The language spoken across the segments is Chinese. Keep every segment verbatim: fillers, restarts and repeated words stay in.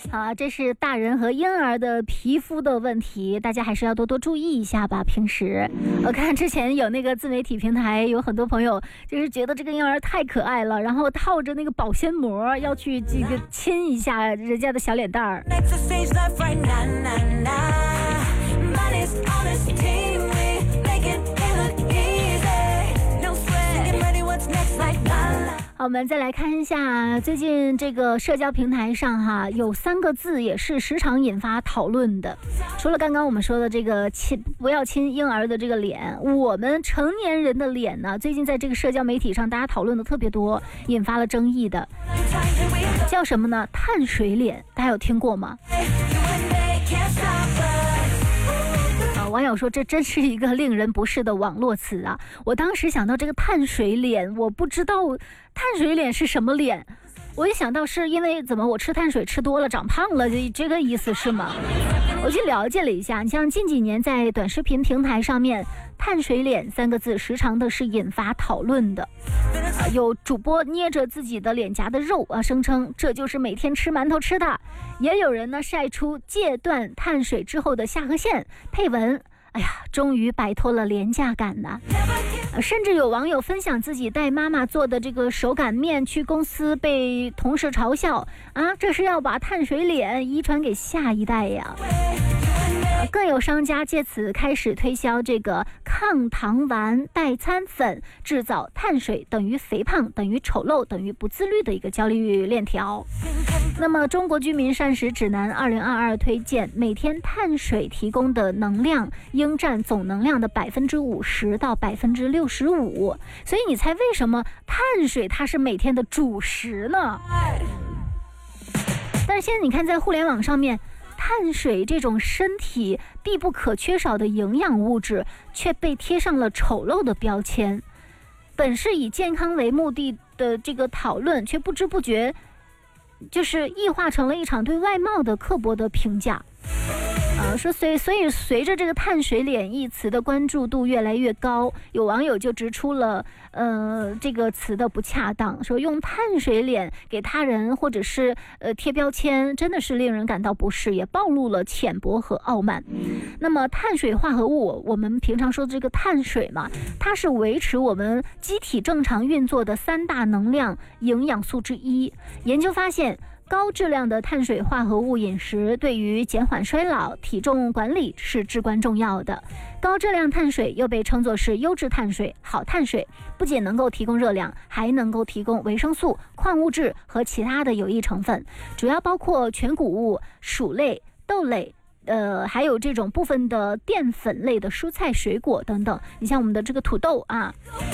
啊，这是大人和婴儿的皮肤的问题，大家还是要多多注意一下吧。平时我看之前有那个自媒体平台，有很多朋友就是觉得这个婴儿太可爱了，然后套着那个保鲜膜要去这个亲一下人家的小脸蛋儿。好，我们再来看一下最近这个社交平台上哈，有三个字也是时常引发讨论的。除了刚刚我们说的这个亲不要亲婴儿的这个脸，我们成年人的脸呢，最近在这个社交媒体上大家讨论的特别多，引发了争议的，叫什么呢？碳水脸，大家有听过吗？网友说这真是一个令人不适的网络词啊！我当时想到这个碳水脸，我不知道碳水脸是什么脸，我一想到是因为怎么我吃碳水吃多了长胖了，这个意思是吗？我去了解了一下，你像近几年在短视频平台上面，碳水脸三个字时常的是引发讨论的。啊、有主播捏着自己的脸颊的肉啊，声称这就是每天吃馒头吃的，也有人呢晒出戒断碳水之后的下颌线，配文哎呀，终于摆脱了廉价感呢、啊！甚至有网友分享自己带妈妈做的这个手擀面去公司，被同事嘲笑啊，这是要把碳水脸遗传给下一代呀！啊、更有商家借此开始推销这个抗糖丸代餐粉，制造碳水等于肥胖等于丑陋等于不自律的一个焦虑链条。那么中国居民膳食指南二零二二推荐，每天碳水提供的能量应占总能量的百分之五十到百分之六十五。所以你猜为什么碳水它是每天的主食呢？但是现在你看，在互联网上面，碳水这种身体必不可缺少的营养物质，却被贴上了丑陋的标签。本是以健康为目的的这个讨论，却不知不觉就是异化成了一场对外貌的刻薄的评价。呃，说随所以随着这个碳水脸一词的关注度越来越高，有网友就指出了呃这个词的不恰当，说用碳水脸给他人或者是呃贴标签，真的是令人感到不适，也暴露了浅薄和傲慢。那么碳水化合物，我们平常说的这个碳水嘛，它是维持我们机体正常运作的三大能量营养素之一。研究发现，高质量的碳水化合物饮食对于减缓衰老、体重管理是至关重要的。高质量碳水又被称作是优质碳水、好碳水，不仅能够提供热量，还能够提供维生素、矿物质和其他的有益成分，主要包括全谷物、薯类、豆类。呃，还有这种部分的淀粉类的蔬菜、水果等等。你像我们的这个土豆啊。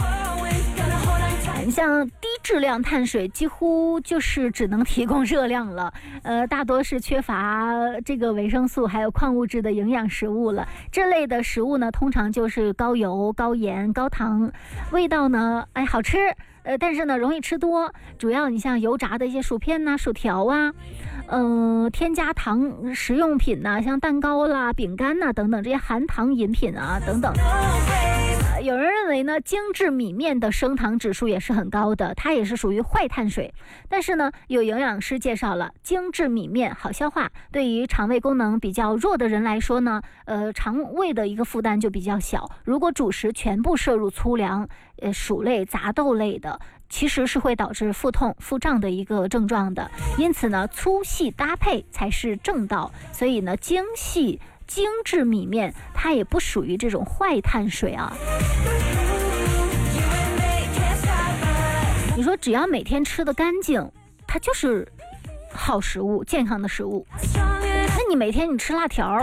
你像低质量碳水几乎就是只能提供热量了，呃，大多是缺乏这个维生素还有矿物质的营养食物了。这类的食物呢，通常就是高油、高盐、高糖，味道呢，哎，好吃，呃，但是呢，容易吃多。主要你像油炸的一些薯片呐、薯条啊，嗯、呃，添加糖食用品呐、像蛋糕啦、饼干呐等等这些含糖饮品啊等等。有人认为呢，精致米面的升糖指数也是很高的，它也是属于坏碳水。但是呢，有营养师介绍了，精致米面好消化，对于肠胃功能比较弱的人来说呢，呃，肠胃的一个负担就比较小。如果主食全部摄入粗粮、呃薯类、杂豆类的，其实是会导致腹痛、腹胀的一个症状的。因此呢，粗细搭配才是正道。所以呢，精细。精致米面它也不属于这种坏碳水啊。你说只要每天吃得干净，它就是好食物、健康的食物。那你每天你吃辣条，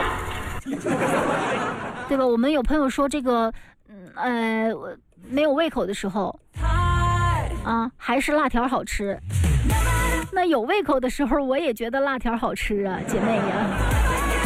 对吧？我们有朋友说这个，呃，没有胃口的时候，啊，还是辣条好吃。那有胃口的时候，我也觉得辣条好吃啊，姐妹呀。